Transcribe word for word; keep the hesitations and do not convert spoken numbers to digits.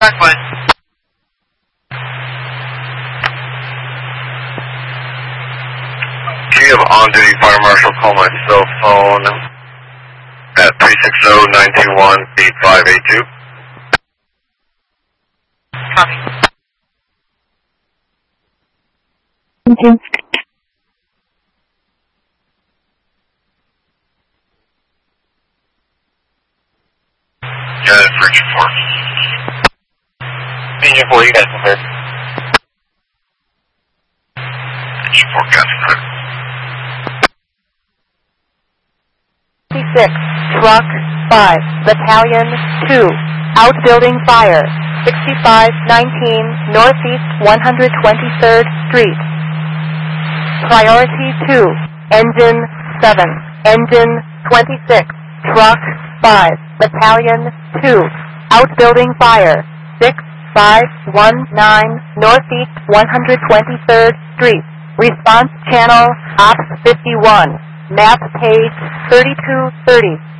Parkwood. Do you have on-duty fire marshal call my cell phone at three six zero, nine two one, eight five eight two? Copy. Thank you. Yeah, that's Richard four. Senior four, you guys can hear. Richard four, gas clear. six, Truck five, Battalion two, Outbuilding Fire, sixty-five nineteen Northeast one hundred twenty-third Street. Priority two, Engine seven, Engine twenty-six, Truck five, Battalion two, Outbuilding Fire, six five one nine Northeast one hundred twenty-third Street. Response channel, Ops fifty-one. Map page thirty-two thirty.